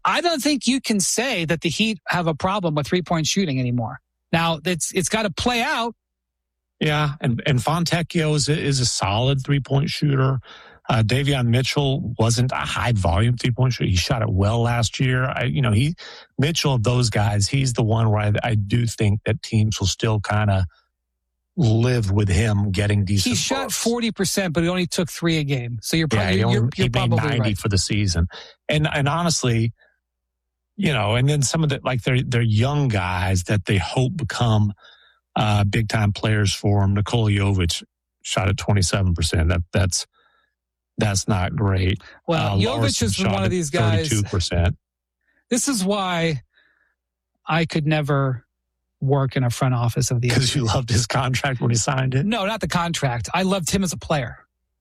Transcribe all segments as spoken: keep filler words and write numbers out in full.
I don't think you can say that the Heat have a problem with three-point shooting anymore. Now, it's it's got to play out. Yeah, and, and Fontecchio is a, is a solid three-point shooter. Uh, Davion Mitchell wasn't a high-volume three-point shooter. He shot it well last year. I, you know, he Mitchell, of those guys, he's the one where I, I do think that teams will still kind of live with him getting decent. He shot looks. forty percent, but he only took three a game. So you're probably, yeah, he, only, you're, he you're made probably ninety right. for the season. And and honestly, you know, and then some of the, like, they're, they're young guys that they hope become uh, big-time players for him. Nikola Jovic shot at twenty-seven percent. That, that's that's not great. Well, uh, Jovic is one of these guys. thirty-two percent. This is why I could never work in a front office of the N B A. Because you loved his contract when he signed it? No, not the contract. I loved him as a player.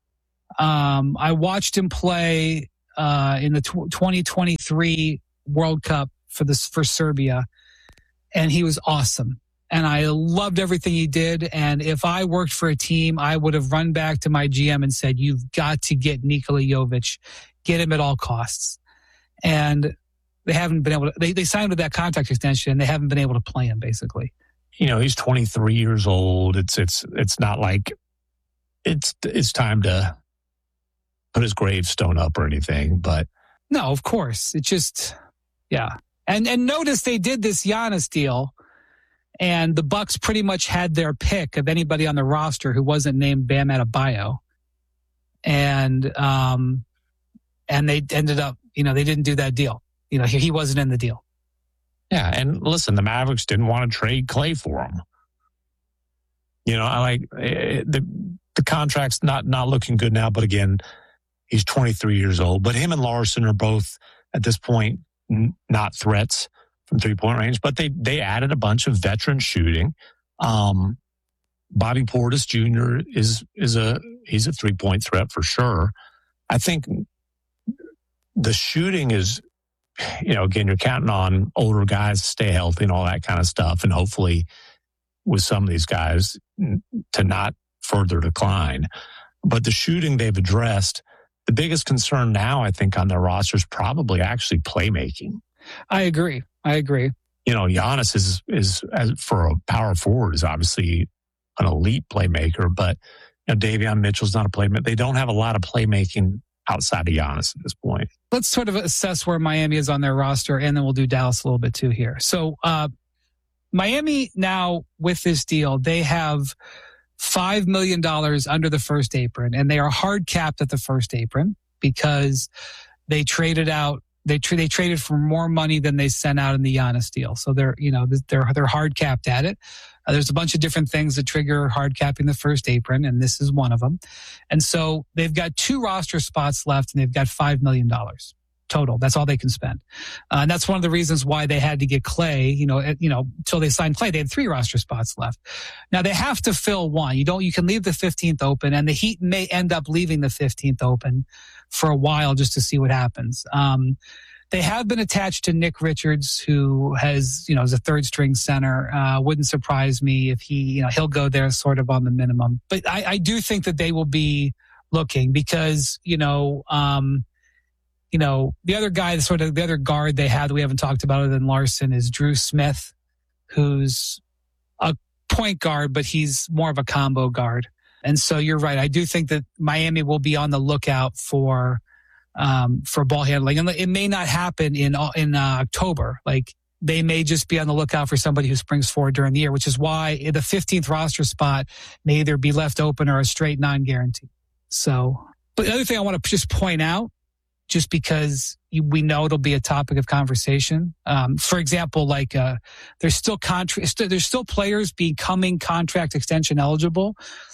Um, I watched him play uh, in the tw- twenty twenty-three World Cup for this for Serbia, and he was awesome. And I loved everything he did. And if I worked for a team, I would have run back to my G M and said, "You've got to get Nikola Jovic, get him at all costs." And they haven't been able to. They they signed with that contract extension, and they haven't been able to play him basically. You know, he's twenty-three years old. It's it's it's not like it's it's time to put his gravestone up or anything. But no, of course, it just yeah. And and notice they did this Giannis deal, and the Bucks pretty much had their pick of anybody on the roster who wasn't named Bam Adebayo, and um, and they ended up, you know, they didn't do that deal. You know, he, he wasn't in the deal. Yeah, and listen, the Mavericks didn't want to trade Clay for him. You know, I like eh, the the contract's not not looking good now, but again, he's twenty-three years old. But him and Larson are both at this point n- not threats from three point range. But they they added a bunch of veteran shooting. Um, Bobby Portis Junior is is a he's a three point threat for sure. I think the shooting is. You know, again, you're counting on older guys to stay healthy and all that kind of stuff. And hopefully with some of these guys to not further decline. But the shooting they've addressed, the biggest concern now, I think, on their roster is probably actually playmaking. I agree. I agree. You know, Giannis is, is as for a power forward, is obviously an elite playmaker. But, you know, Davion Mitchell's not a playmaker. They don't have a lot of playmaking outside of Giannis at this point. Let's sort of assess where Miami is on their roster, and then we'll do Dallas a little bit too here. So uh, Miami now, with this deal, they have five million dollars under the first apron, and they are hard capped at the first apron because they traded out, they, tra- they traded for more money than they sent out in the Giannis deal. So they're, you know, they're, they're hard capped at it. Uh, there's a bunch of different things that trigger hard capping the first apron, and this is one of them. And so they've got two roster spots left, and they've got five million dollars total. That's all they can spend. Uh, and that's one of the reasons why they had to get Clay, you know, you know, until they signed Clay, they had three roster spots left. Now they have to fill one. You don't, you can leave the fifteenth open, and the Heat may end up leaving the fifteenth open for a while just to see what happens. Um, They have been attached to Nick Richards, who has, you know, is a third string center. Uh, wouldn't surprise me if he, you know, he'll go there sort of on the minimum. But I, I do think that they will be looking because, you know, um, you know, the other guy, the sort of the other guard they had that we haven't talked about other than Larson is Drew Smith, who's a point guard, but he's more of a combo guard. And so you're right. I do think that Miami will be on the lookout for, Um, for ball handling. And it may not happen in in uh, October. Like, they may just be on the lookout for somebody who springs forward during the year, which is why the fifteenth roster spot may either be left open or a straight non-guarantee. So, but the other thing I want to just point out, just because you, we know it'll be a topic of conversation. Um, for example, like uh, there's still contra- there's still players becoming contract extension eligible.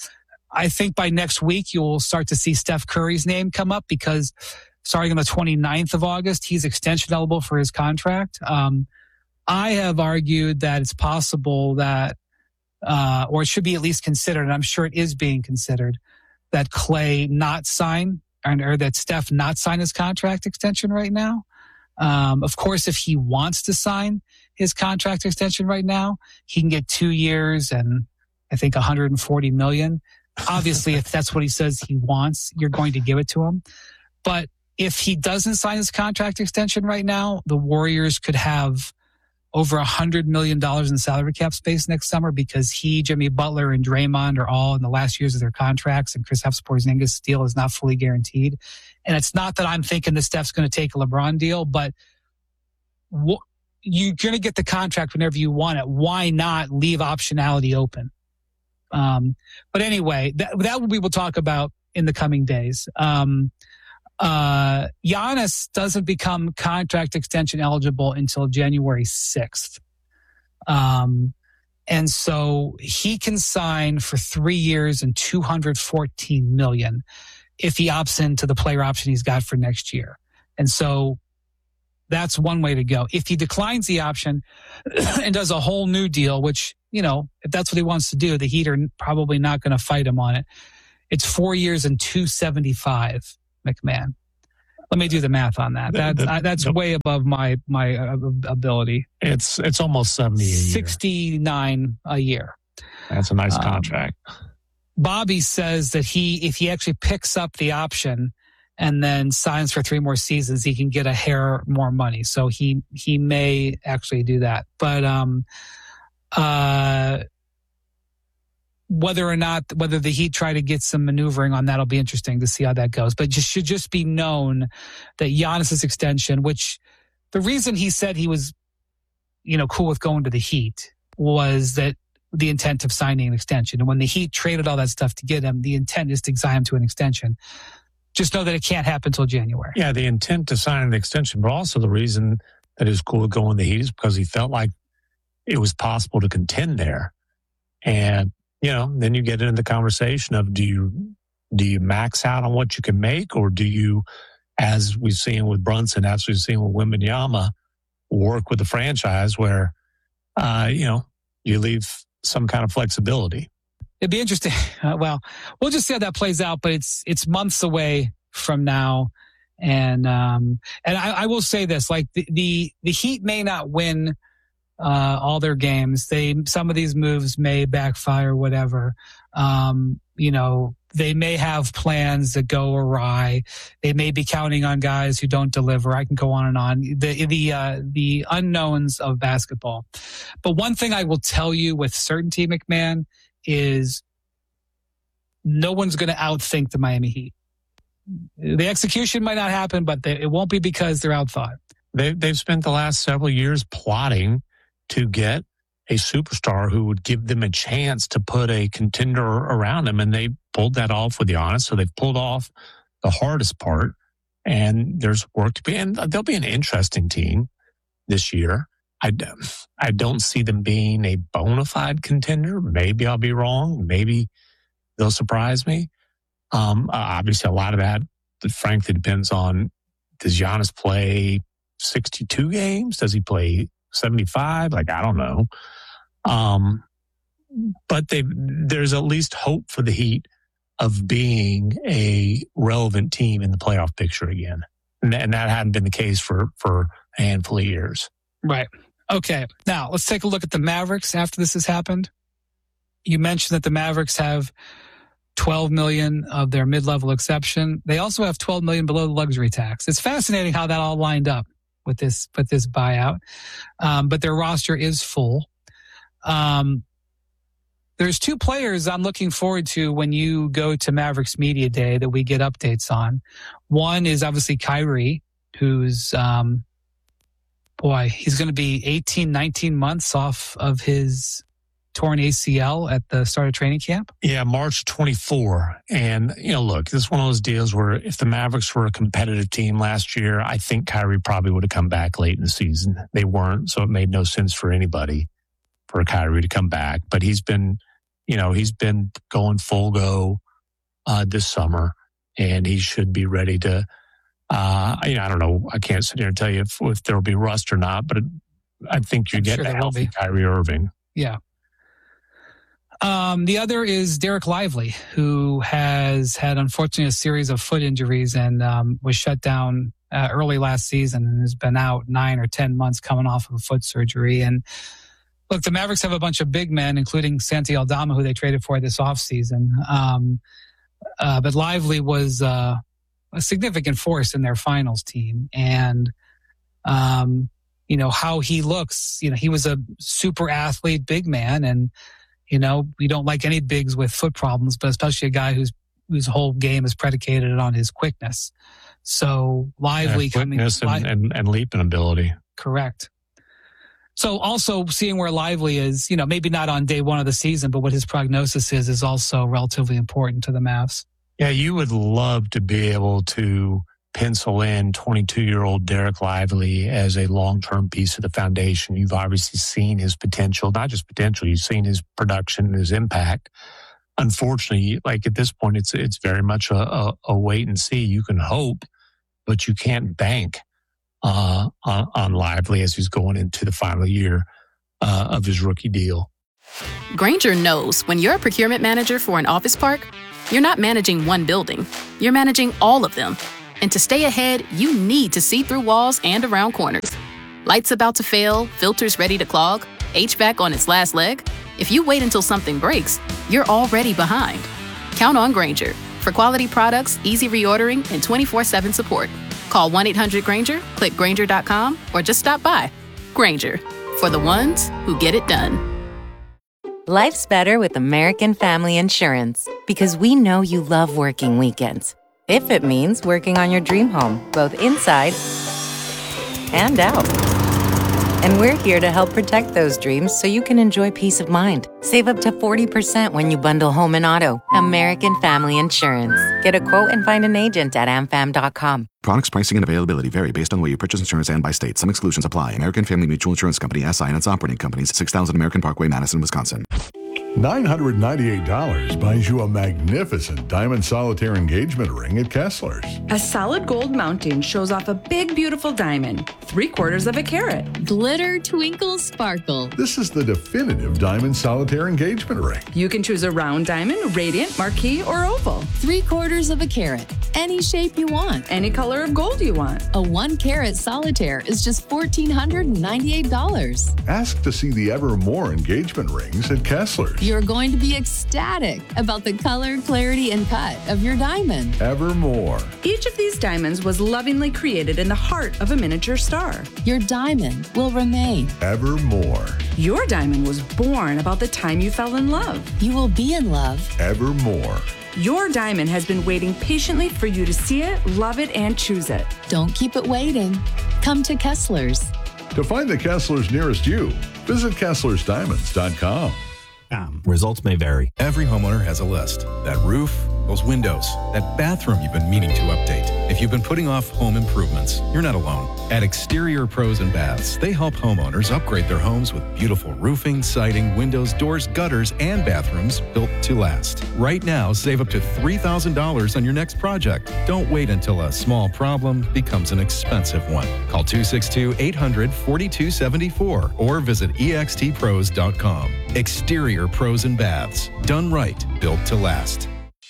I think by next week, you'll start to see Steph Curry's name come up because starting on the twenty-ninth of August, he's extension eligible for his contract. Um, I have argued that it's possible that, uh, or it should be at least considered, and I'm sure it is being considered, that Clay not sign, or, or that Steph not sign his contract extension right now. Um, of course, if he wants to sign his contract extension right now, he can get two years and I think one hundred forty million dollars. Obviously, if that's what he says he wants, you're going to give it to him. But if he doesn't sign his contract extension right now, the Warriors could have over one hundred million dollars in salary cap space next summer because he, Jimmy Butler, and Draymond are all in the last years of their contracts, and Kristaps Porzingis' deal is not fully guaranteed. And it's not that I'm thinking that Steph's going to take a LeBron deal, but wh- you're going to get the contract whenever you want it. Why not leave optionality open? Um, but anyway, that, that we will talk about in the coming days. Um, Uh, Giannis doesn't become contract extension eligible until January sixth. Um, and so he can sign for three years and two hundred fourteen million if he opts into the player option he's got for next year. And so that's one way to go. If he declines the option and does a whole new deal, which, you know, if that's what he wants to do, the Heat are probably not going to fight him on it. It's four years and two seventy-five. McMahon. Let me do the math on that. That the, the, that's the, way above my my uh, ability. It's it's almost seventy a year. sixty-nine a year. That's a nice um, contract. Bobby says that he, if he actually picks up the option and then signs for three more seasons, he can get a hair more money. So he he may actually do that. But um, uh. Whether or not, whether the Heat try to get some maneuvering on that will be interesting to see how that goes. But it just should just be known that Giannis's extension, which the reason he said he was, you know, cool with going to the Heat was that the intent of signing an extension. And when the Heat traded all that stuff to get him, the intent is to sign him to an extension. Just know that it can't happen until January. Yeah, the intent to sign an extension, but also the reason that he was cool with going to the Heat is because he felt like it was possible to contend there. And you know, then you get into the conversation of do you do you max out on what you can make, or do you, as we've seen with Brunson, as we've seen with Wembanyama, work with the franchise where, uh, you know, you leave some kind of flexibility. It'd be interesting. Uh, well, we'll just see how that plays out, but it's it's months away from now, and um, and I, I will say this: like the the, the Heat may not win Uh, all their games. They, some of these moves may backfire, whatever. Um, you know, they may have plans that go awry. They may be counting on guys who don't deliver. I can go on and on. The, the, uh, the unknowns of basketball. But one thing I will tell you with certainty, McMahon, is no one's going to outthink the Miami Heat. The execution might not happen, but they, it won't be because they're outthought. They, they've spent the last several years plotting to get a superstar who would give them a chance to put a contender around them. And they pulled that off with Giannis. So they've pulled off the hardest part. And there's work to be. And they'll be an interesting team this year. I, I don't see them being a bona fide contender. Maybe I'll be wrong. Maybe they'll surprise me. Um, obviously, a lot of that, frankly, depends on, does Giannis play sixty-two games? Does he play seventy-five? Like, I don't know. Um, but they, there's at least hope for the Heat of being a relevant team in the playoff picture again. And that, and that hadn't been the case for, for a handful of years. Right. Okay. Now, let's take a look at the Mavericks after this has happened. You mentioned that the Mavericks have twelve million dollars of their mid-level exception. They also have twelve million dollars below the luxury tax. It's fascinating how that all lined up with this with this buyout. Um, but their roster is full. Um, there's two players I'm looking forward to when you go to Mavericks Media Day that we get updates on. One is obviously Kyrie, who's, um, boy, he's going to be eighteen, nineteen months off of his torn A C L at the start of training camp. Yeah, March twenty-fourth. And, you know, look, this is one of those deals where if the Mavericks were a competitive team last year, I think Kyrie probably would have come back late in the season. They weren't, so it made no sense for anybody for Kyrie to come back. But he's been, you know, he's been going full go uh, this summer, and he should be ready to, uh, you know, I don't know. I can't sit here and tell you if, if there will be rust or not, but it, I think you get sure a healthy Kyrie Irving. Yeah. Um, the other is Derek Lively, who has had, unfortunately, a series of foot injuries and um, was shut down uh, early last season and has been out nine or ten months coming off of a foot surgery. And look, the Mavericks have a bunch of big men, including Santi Aldama, who they traded for this offseason. Um, uh, but Lively was uh, a significant force in their finals team. And, um, you know, how he looks, you know, he was a super athlete, big man. And, you know, we don't like any bigs with foot problems, but especially a guy who's, whose whole game is predicated on his quickness. So Lively yeah, coming. Quickness and, li- and, and leaping ability. Correct. So also seeing where Lively is, you know, maybe not on day one of the season, but what his prognosis is, is also relatively important to the Mavs. Yeah, you would love to be able to pencil in twenty-two-year-old Derek Lively as a long-term piece of the foundation. You've obviously seen his potential, not just potential, you've seen his production and his impact. Unfortunately, like at this point, it's it's very much a, a, a wait and see. You can hope, but you can't bank uh, on, on Lively as he's going into the final year uh, of his rookie deal. Grainger knows when you're a procurement manager for an office park, you're not managing one building. You're managing all of them. And to stay ahead, you need to see through walls and around corners. Lights about to fail, filters ready to clog, H V A C on its last leg. If you wait until something breaks, you're already behind. Count on Grainger for quality products, easy reordering, and twenty-four seven support. Call one eight hundred Grainger, click Grainger dot com, or just stop by. Grainger, for the ones who get it done. Life's better with American Family Insurance because we know you love working weekends. If it means working on your dream home, both inside and out. And we're here to help protect those dreams so you can enjoy peace of mind. Save up to forty percent when you bundle home and auto. American Family Insurance. Get a quote and find an agent at am fam dot com. Products, pricing, and availability vary based on the way you purchase insurance and by state. Some exclusions apply. American Family Mutual Insurance Company, S I and its operating companies, six thousand American Parkway, Madison, Wisconsin. nine hundred ninety-eight dollars buys you a magnificent diamond solitaire engagement ring at Kessler's. A solid gold mounting shows off a big, beautiful diamond, three quarters of a carat. Glitter, twinkle, sparkle. This is the definitive diamond solitaire engagement ring. You can choose a round diamond, radiant, marquise, or oval. Three quarters of a carat. Any shape you want. Any color of gold you want. A one carat solitaire is just one thousand four hundred ninety-eight dollars. Ask to see the Evermore engagement rings at Kessler's. You're going to be ecstatic about the color, clarity, and cut of your diamond. Evermore. Each of these diamonds was lovingly created in the heart of a miniature star. Your diamond will remain. Evermore. Your diamond was born about the time you fell in love. You will be in love. Evermore. Your diamond has been waiting patiently for you to see it, love it, and choose it. Don't keep it waiting. Come to Kessler's. To find the Kessler's nearest you, visit Kesslers Diamonds dot com. Um, results may vary. Every homeowner has a list. That roof, those windows, that bathroom you've been meaning to update. If you've been putting off home improvements, you're not alone. At Exterior Pros and Baths, they help homeowners upgrade their homes with beautiful roofing, siding, windows, doors, gutters, and bathrooms built to last. Right now, save up to three thousand dollars on your next project. Don't wait until a small problem becomes an expensive one. Call two six two, eight hundred, four two seven four or visit E X T pros dot com. Exterior Pros and Baths. Done right, built to last.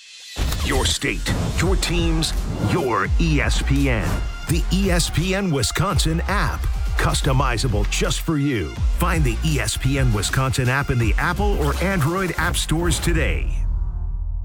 Your state, your teams, your E S P N. The E S P N Wisconsin app. Customizable just for you. Find the E S P N Wisconsin app in the Apple or Android app stores today.